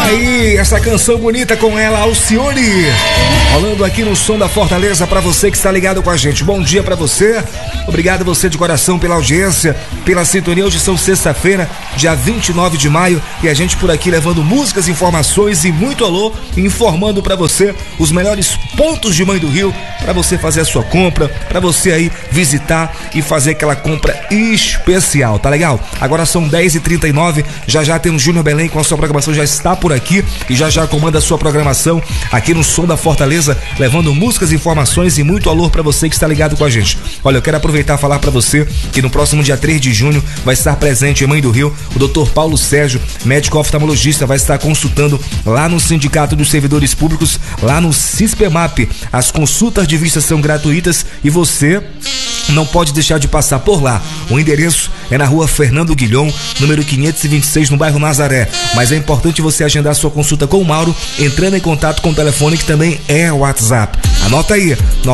aí, essa canção bonita com ela, Alcione, rolando aqui no Som da Fortaleza pra você que está ligado com a gente. Bom dia pra você, obrigado você de coração pela audiência, pela sintonia. Hoje são sexta-feira, dia 29 de maio, e a gente por aqui levando músicas, informações e muito alô, informando pra você os melhores pontos de Mãe do Rio, pra você fazer a sua compra, pra você aí visitar e fazer aquela compra especial, tá legal? Agora são 10h39, já tem o Júnior Belém com a sua programação, já está por aqui e já comanda a sua programação aqui no Som da Fortaleza, levando músicas, informações e muito alô pra você que está ligado com a gente. Olha, eu quero aproveitar e falar pra você que no próximo dia 3 de junho vai estar presente em Mãe do Rio o Dr. Paulo Sérgio, médico oftalmologista, vai estar consultando lá no Sindicato dos Servidores Públicos, lá no Cispemap. As consultas de vista são gratuitas e você não pode deixar de passar por lá. O endereço é na rua Fernando Guilhom, número 526, no bairro Nazaré. Mas é importante você agendar sua consulta com o Mauro, entrando em contato com o telefone que também é o WhatsApp. Anota aí,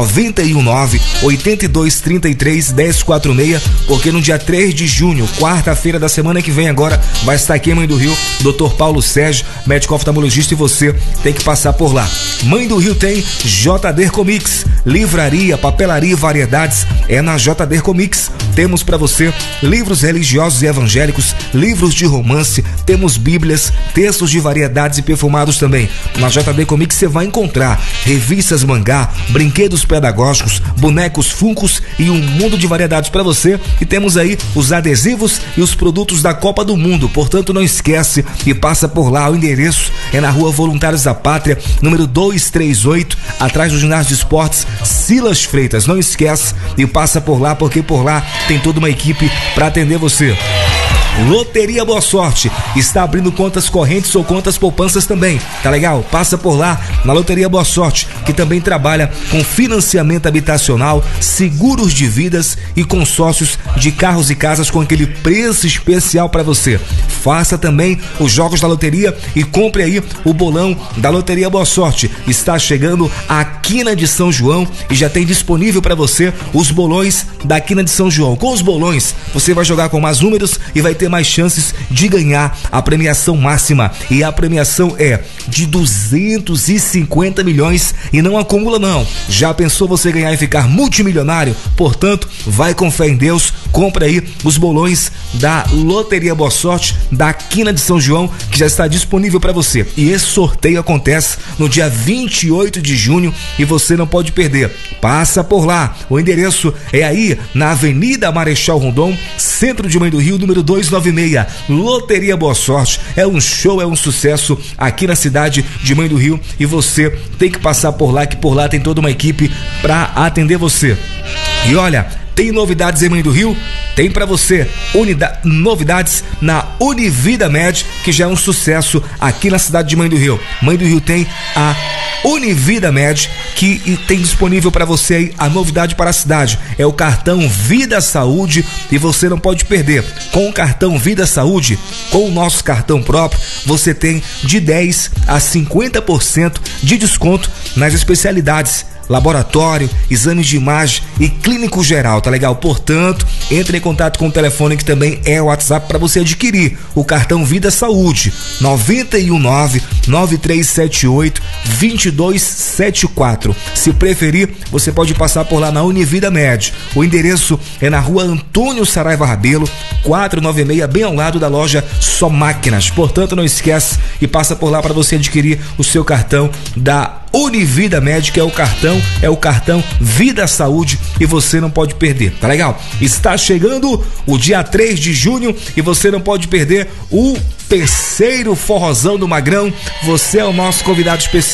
919-8233-1046, porque no dia 3 de junho, quarta-feira da semana que vem agora, vai estar aqui em Mãe do Rio, Dr. Paulo Sérgio, médico oftalmologista, e você tem que passar por lá. Mãe do Rio tem JD Comics, livraria, papelaria e variedades, é na JD Comics. Temos para você livros religiosos e evangélicos, livros de romance, temos bíblias, textos de variedades e perfumados também. Na JD Comics você vai encontrar revistas mangá, brinquedos pedagógicos, bonecos Funkos e um mundo de variedades para você. E temos aí os adesivos e os produtos da Copa do Mundo, portanto não esquece e passa por lá. O endereço é na rua Voluntários da Pátria, número 238, atrás do ginásio de esportes Silas Freitas. Não esquece e passa por lá, porque por lá tem toda uma equipe para atender você. Loteria Boa Sorte está abrindo contas correntes ou contas poupanças também, tá legal? Passa por lá na Loteria Boa Sorte, que também trabalha com financiamento habitacional, seguros de vidas e consórcios de carros e casas com aquele preço especial para você. Faça também os jogos da loteria e compre aí o bolão da Loteria Boa Sorte. Está chegando a Quina de São João e já tem disponível para você os bolões da Quina de São João. Com os bolões você vai jogar com mais números e vai ter mais chances de ganhar a premiação máxima, e a premiação é de 250 milhões e não acumula não. Já pensou você ganhar e ficar multimilionário? Portanto, vai com fé em Deus, compra aí os bolões da Loteria Boa Sorte da Quina de São João, que já está disponível para você. E esse sorteio acontece no dia 28 de junho e você não pode perder. Passa por lá. O endereço é aí na Avenida Marechal Rondon, centro de Mãe do Rio, número 296. Loteria Boa Sorte é um show, é um sucesso aqui na cidade de Mãe do Rio, e você tem que passar por lá, que por lá tem toda uma equipe para atender você. E olha, tem novidades em Mãe do Rio? Tem pra você novidades na Univida Med, que já é um sucesso aqui na cidade de Mãe do Rio. Mãe do Rio tem a Univida Med, que tem disponível para você aí a novidade para a cidade. É o cartão Vida Saúde, e você não pode perder. Com o cartão Vida Saúde, com o nosso cartão próprio, você tem de 10 a 50% de desconto nas especialidades laboratório, exames de imagem e clínico geral, tá legal? Portanto, entre em contato com o telefone que também é o WhatsApp para você adquirir o cartão Vida Saúde, 919-9378-2274. Se preferir, você pode passar por lá na Univida Med. O endereço é na rua Antônio Saraiva Rabelo, 496, bem ao lado da loja Só Máquinas. Portanto, não esquece e passa por lá para você adquirir o seu cartão da Univida Med, que é o cartão Vida Saúde, e você não pode perder, tá legal? Está chegando o dia 3 de junho e você não pode perder o terceiro forrozão do Magrão. Você é o nosso convidado especial.